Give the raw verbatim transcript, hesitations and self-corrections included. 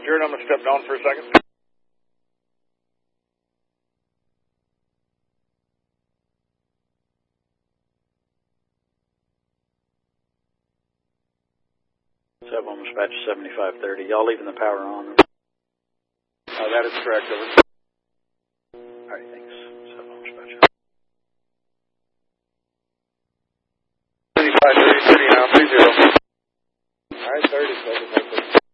Jared, I'm going to step down for a second. Seven, dispatch seventy-five thirty. Y'all leaving the power on? Uh, that is correct, over. All right, thanks.